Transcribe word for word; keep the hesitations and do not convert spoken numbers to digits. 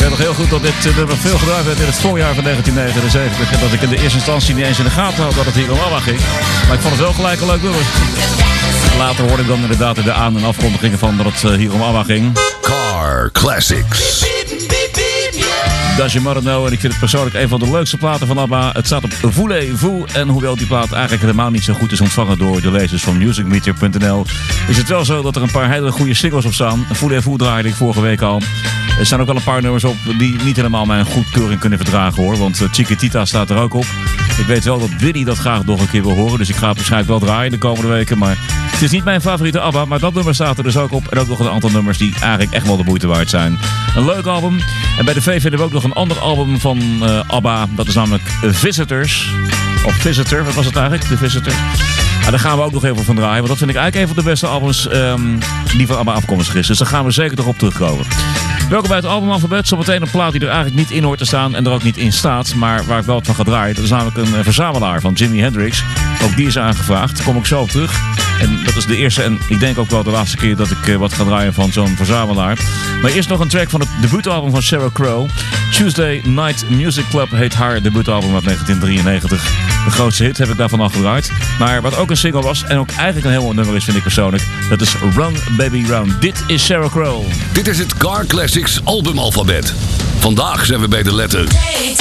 weet nog heel goed dat dit nummer veel gebruikt werd in het voorjaar van negentien negenenzeventig. En dat ik in de eerste instantie niet eens in de gaten had dat het hier om ABBA ging. Maar ik vond het wel gelijk een leuk nummer. Later hoorde ik dan inderdaad de aan- en afkondigingen van dat het hier om ABBA ging. Car Classics. Does Your Mother Know? En ik vind het persoonlijk een van de leukste platen van ABBA. Het staat op Voulez-Vous. En hoewel die plaat eigenlijk helemaal niet zo goed is ontvangen door de lezers van music meter punt n l, is het wel zo dat er een paar hele goede singles op staan. Voulez-Vous draaide ik vorige week al. Er staan ook wel een paar nummers op die niet helemaal mijn goedkeuring kunnen verdragen, hoor. Want Chiquitita staat er ook op. Ik weet wel dat Willy dat graag nog een keer wil horen. Dus ik ga het waarschijnlijk wel draaien de komende weken. Maar het is niet mijn favoriete ABBA. Maar dat nummer staat er dus ook op. En ook nog een aantal nummers die eigenlijk echt wel de moeite waard zijn. Een leuk album. En bij de V vinden we ook nog een ander album van uh, ABBA. Dat is namelijk Visitors. Of Visitor, wat was het eigenlijk? De Visitor. Nou, daar gaan we ook nog even van draaien. Want dat vind ik eigenlijk een van de beste albums um, die van ABBA afkomstig is. Dus daar gaan we zeker nog op terugkomen. Welkom bij het albumalfabet. Zometeen een plaat die er eigenlijk niet in hoort te staan en er ook niet in staat. Maar waar ik wel wat van ga draaien. Dat is namelijk een uh, verzamelaar van Jimi Hendrix. Ook die is aangevraagd. Daar kom ik zo op terug. En dat is de eerste en ik denk ook wel de laatste keer dat ik uh, wat ga draaien van zo'n verzamelaar. Maar eerst nog een track van het debuutalbum van Sheryl Crow. Tuesday Night Music Club heet haar debuutalbum uit negentien drieënnegentig. De grootste hit heb ik daarvan al gedraaid. Maar wat ook een single was en ook eigenlijk een heel mooi nummer is, vind ik persoonlijk. Dat is Run Baby Run. Dit is Sheryl Crow. Dit is het Car Classics albumalfabet. Vandaag zijn we bij de letter